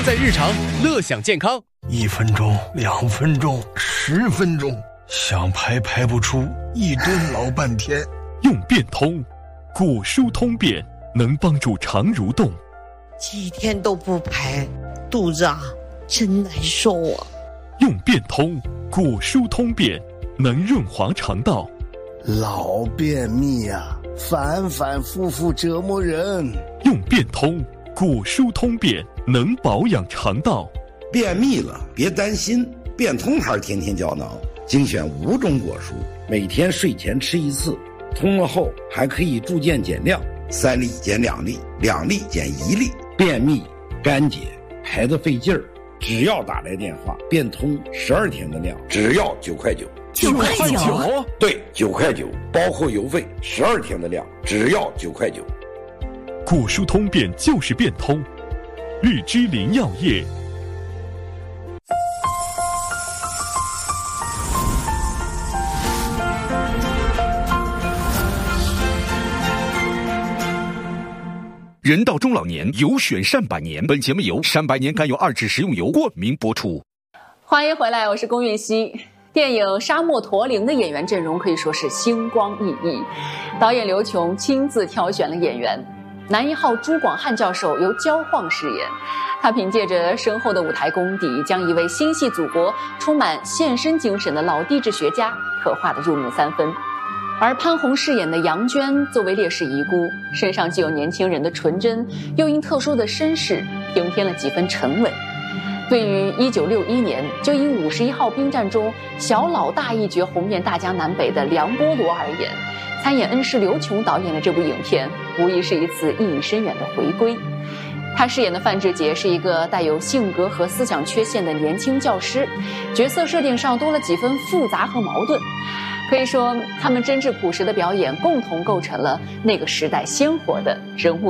在日常，乐享健康。 1分钟、2分钟、10分钟，想排不出，一顿老半天。 用便通，果蔬通便，能帮助肠蠕动。 几天都不排，肚子真难受啊。 用便通，果蔬通便，能润滑肠道。 老便秘反反复复折磨人。 用便通，果蔬通便，能保养肠道。 便秘了别担心，便通牌天天胶囊精选5种果蔬，每天睡前吃1次，通了后还可以助健减量，3粒减2粒，2粒减1粒。便秘干结排得费劲儿，只要打来电话，便通12天的量，只要9块9。 9块9？ 对，9块9，包括邮费，12天的量，只要9块9。 果蔬通便就是便通，日之林药业。 人到中老年，有选善百年。本节目由善百年甘油2酯食用油冠名播出。 欢迎回来，我是龚韵希。电影《沙漠驼铃》的演员阵容可以说是星光熠熠，导演刘琼亲自挑选了演员。男1号朱广汉教授由焦晃饰演，他凭借着深厚的舞台功底，将一位心系祖国、充满献身精神的老地质学家刻画得入木3分。而潘虹饰演的杨娟作为烈士遗孤，身上既有年轻人的纯真，又因特殊的身世平添了几分沉稳。对于1961年就因51号兵战中小老大一角红遍大江南北的梁波罗而言，参演恩师刘琼导演的这部影片无疑是一次意义深远的回归。他饰演的范志杰是一个带有性格和思想缺陷的年轻教师，角色设定上多了几分复杂和矛盾。可以说他们真挚朴实的表演共同构成了那个时代鲜活的人物